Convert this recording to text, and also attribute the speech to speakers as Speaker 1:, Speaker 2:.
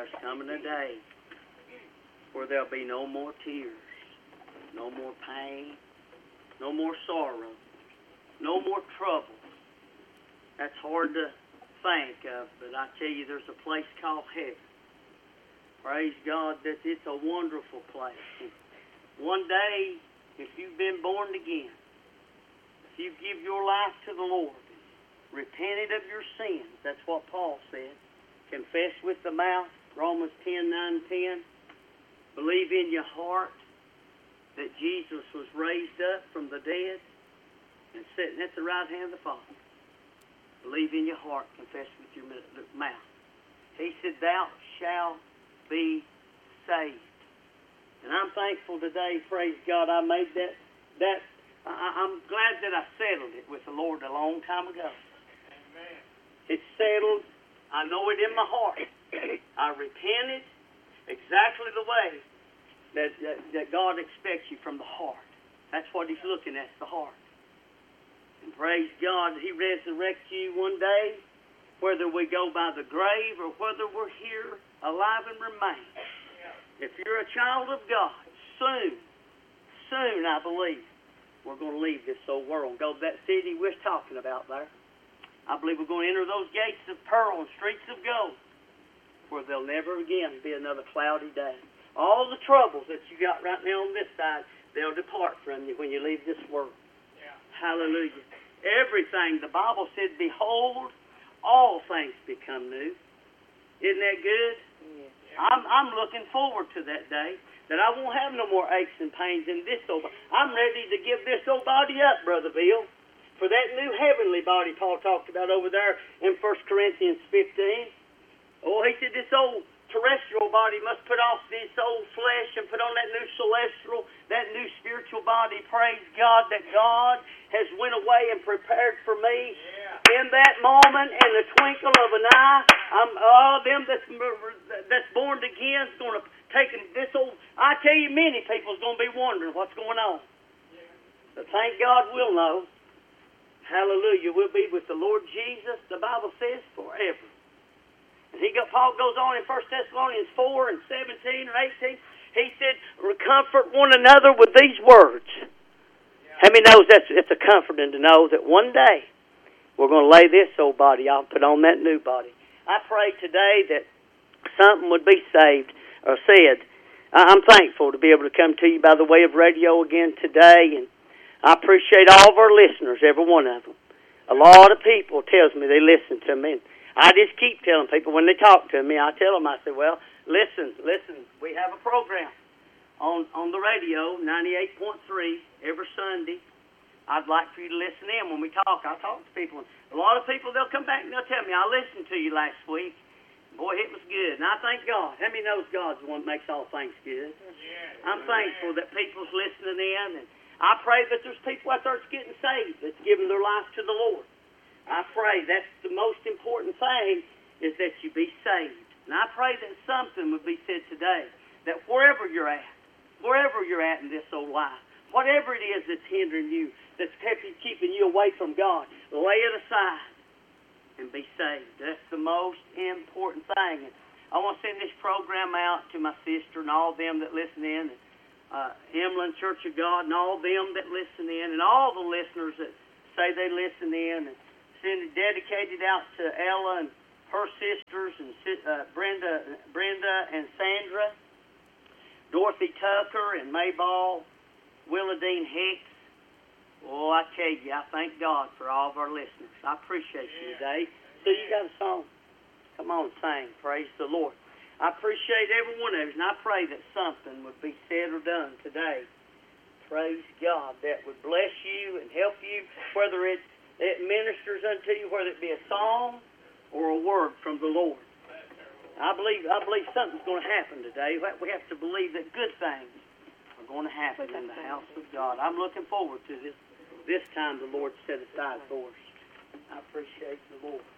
Speaker 1: there's coming a day where there'll be no more tears, no more pain, no more sorrow, no more trouble. That's hard to think of, but I tell you, there's a place called heaven. Praise God that it's a wonderful place. And one day, if you've been born again, if you give your life to the Lord, repented of your sins, that's what Paul said, confess with the mouth, Romans 10:9-10, believe in your heart that Jesus was raised up from the dead and sitting at the right hand of the Father. Believe in your heart, confess with your mouth. He said, thou shalt be saved. And I'm thankful today, praise God, I made that I'm glad that I settled it with the Lord a long time ago. Amen. It's settled. I know it in my heart. I repented exactly the way that God expects you, from the heart. That's what He's looking at, the heart. And praise God, He resurrects you one day, whether we go by the grave or whether we're here alive and remain. If you're a child of God, soon, I believe, we're going to leave this old world and go to that city we're talking about there. I believe we're going to enter those gates of pearl and streets of gold, where there'll never again be another cloudy day. All the troubles that you got right now on this side, they'll depart from you when you leave this world. Yeah. Hallelujah. Everything, the Bible said, behold, all things become new. Isn't that good? Yeah. I'm looking forward to that day, that I won't have no more aches and pains in this old body. I'm ready to give this old body up, Brother Bill, for that new heavenly body Paul talked about over there in 1 Corinthians 15. Oh, he said this old terrestrial body must put off this old flesh and put on that new celestial, that new spiritual body. Praise God that God has went away and prepared for me. Yeah. In that moment, in the twinkle of an eye, them that's born again is going to take this old. I tell you, many people's going to be wondering what's going on. Yeah. But thank God we'll know. Hallelujah. We'll be with the Lord Jesus, the Bible says, forever. And Paul goes on in 1 Thessalonians 4 and 17 or 18. He said, comfort one another with these words. Yeah. How many knows it's a comforting to know that one day we're going to lay this old body off, put on that new body. I pray today that something would be saved or said. I'm thankful to be able to come to you by the way of radio again today, and I appreciate all of our listeners, every one of them. A lot of people tells me they listen to me, and I just keep telling people when they talk to me, I tell them, I say, well, listen, we have a program on the radio, 98.3, every Sunday. I'd like for you to listen in when we talk. I talk to people. A lot of people, they'll come back and they'll tell me, I listened to you last week. Boy, it was good. And I thank God. How many knows God's the one that makes all things good? Yeah. I'm thankful that people's listening in, and I pray that there's people out there that's getting saved, that's giving their life to the Lord. I pray that's the most important thing, is that you be saved. And I pray that something would be said today, that wherever you're at in this old life, whatever it is that's hindering you, that's keeping you away from God, lay it aside and be saved. That's the most important thing. And I want to send this program out to my sister and all them that listen in, Emlyn Church of God and all them that listen in, and all the listeners that say they listen in, and send it dedicated out to Ella and her sisters, and Brenda and Sandra, Dorothy Tucker and Mayball, Willadine Hicks. Oh, I tell you, I thank God for all of our listeners. I appreciate you today. So you got a song? Come on, sing. Praise the Lord. I appreciate every one of you, and I pray that something would be said or done today. Praise God, that would bless you and help you, whether it ministers unto you, whether it be a song or a word from the Lord. I believe something's going to happen today. We have to believe that good things are going to happen in the house of God. I'm looking forward to this time the Lord set aside for us. I appreciate the Lord.